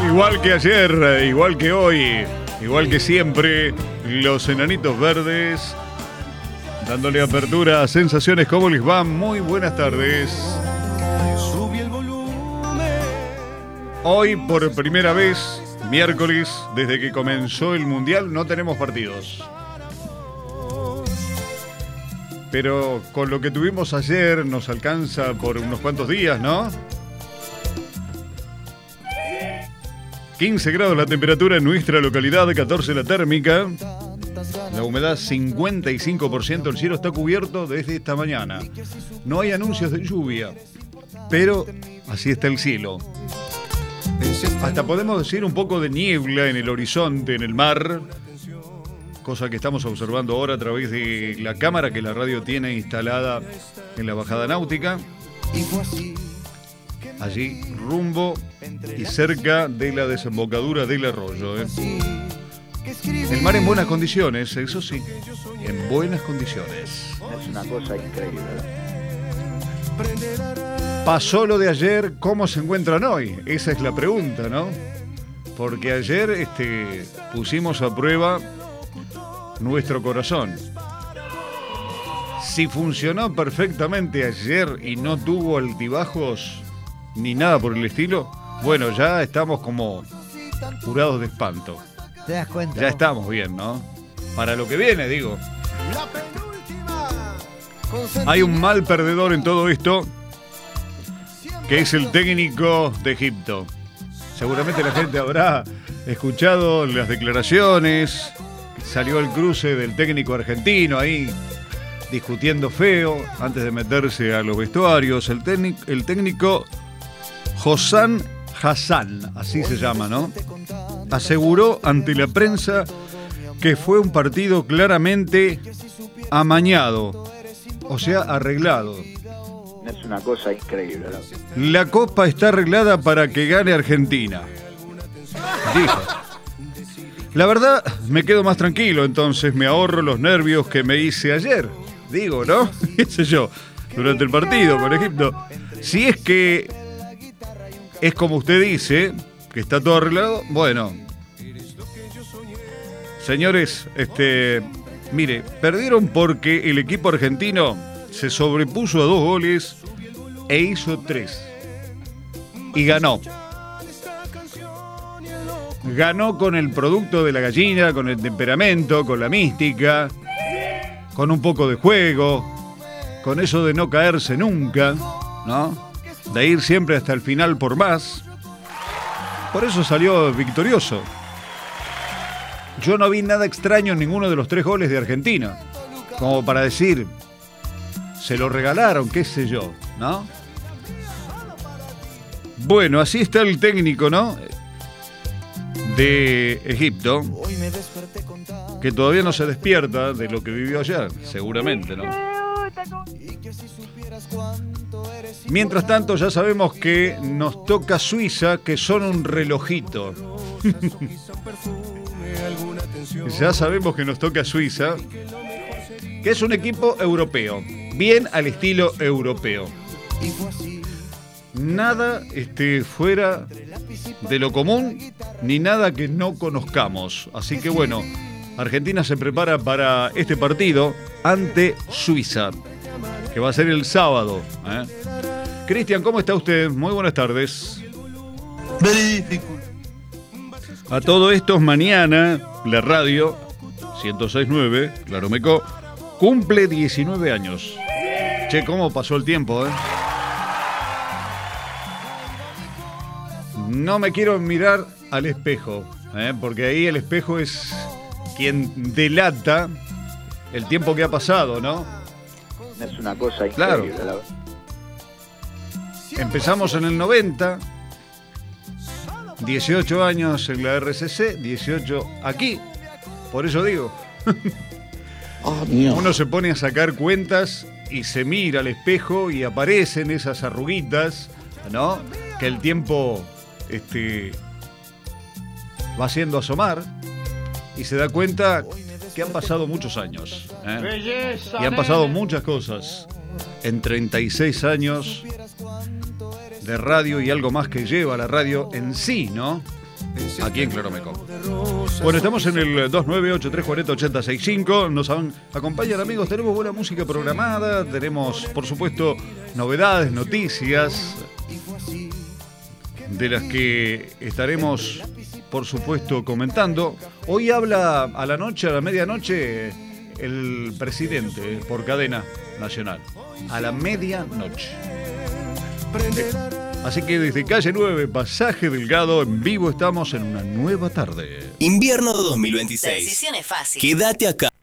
Igual que ayer, igual que hoy, igual que siempre, los Enanitos Verdes, dándole apertura a Sensaciones. ¿Cómo les va? Muy buenas tardes. Hoy, por primera vez, miércoles, desde que comenzó el Mundial, no tenemos partidos. Pero con lo que tuvimos ayer nos alcanza por unos cuantos días, ¿no? 15 grados la temperatura en nuestra localidad, 14 la térmica. La humedad 55%, el cielo está cubierto desde esta mañana. No hay anuncios de lluvia, pero así está el cielo. Hasta podemos decir un poco de niebla en el horizonte, en el mar, cosa que estamos observando ahora a través de la cámara que la radio tiene instalada en la bajada náutica. Allí, rumbo y cerca de la desembocadura del arroyo. El mar en buenas condiciones, eso sí, en buenas condiciones. Es una cosa increíble. Pasó lo de ayer, ¿cómo se encuentran hoy? Esa es la pregunta, ¿no? Porque ayer pusimos a prueba nuestro corazón. Si funcionó perfectamente ayer y no tuvo altibajos ni nada por el estilo, bueno, ya estamos como curados de espanto. ¿Te das cuenta? Ya estamos bien, ¿no? Para lo que viene, digo. Hay un mal perdedor en todo esto, que es el técnico de Egipto. Seguramente la gente habrá escuchado las declaraciones. Salió el cruce del técnico argentino ahí, discutiendo feo, antes de meterse a los vestuarios. El técnico Hossam Hassan, así se llama, ¿no? Aseguró ante la prensa que fue un partido claramente amañado, o sea, arreglado. Es una cosa increíble, ¿no? La copa está arreglada para que gane Argentina, dijo. La verdad, me quedo más tranquilo, entonces me ahorro los nervios que me hice ayer. Digo, ¿no? ¿Qué sé yo? Durante el partido con Egipto. Si es que es como usted dice, que está todo arreglado, bueno. Señores, mire, perdieron porque el equipo argentino se sobrepuso a 2 goles e hizo 3. Y ganó. Ganó con el producto de la gallina, con el temperamento, con la mística, con un poco de juego, con eso de no caerse nunca, ¿no? De ir siempre hasta el final por más. Por eso salió victorioso. Yo no vi nada extraño en ninguno de los 3 goles de Argentina, como para decir, se lo regalaron, qué sé yo, ¿no? Bueno, así está el técnico, ¿no? De Egipto, que todavía no se despierta de lo que vivió ayer, seguramente, ¿no? Mientras tanto, ya sabemos que nos toca Suiza, que son un relojito. Ya sabemos que nos toca Suiza, que es un equipo europeo, bien al estilo europeo. Nada fuera de lo común, ni nada que no conozcamos. Así que bueno, Argentina se prepara para este partido ante Suiza, que va a ser el sábado. Cristian, ¿cómo está usted? Muy buenas tardes. A todo esto, mañana la radio 106.9, Claro Meco, cumple 19 años. Che, ¿cómo pasó el tiempo, No me quiero mirar al espejo, porque ahí el espejo es quien delata el tiempo que ha pasado, ¿no? Es una cosa increíble, claro. La verdad. Empezamos en el 90, 18 años en la RCC, 18 aquí, por eso digo. Uno se pone a sacar cuentas y se mira al espejo y aparecen esas arruguitas, ¿no? Que el tiempo va haciendo asomar y se da cuenta que han pasado muchos años, y han pasado muchas cosas en 36 años de radio y algo más que lleva la radio en sí, ¿no? aquí en Claromecó. Bueno, estamos en el 298-340-8065. Nos acompañan, amigos. Tenemos buena música programada. Tenemos, por supuesto, novedades, noticias, de las que estaremos, por supuesto, comentando. Hoy habla a la noche, a la medianoche, el presidente por cadena nacional. A la medianoche. Así que desde calle 9, Pasaje Delgado, en vivo estamos en una nueva tarde. Invierno 2026. La decisión es fácil. Quédate acá.